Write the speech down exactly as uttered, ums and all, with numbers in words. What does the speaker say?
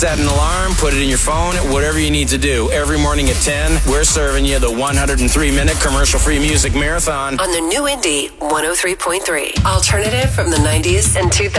Set an alarm, put it in your phone, whatever you need to do. Every morning at ten, we're serving you the one hundred three minute commercial-free music marathon on the new Indie one oh three point three. Alternative from the nineties and two thousands.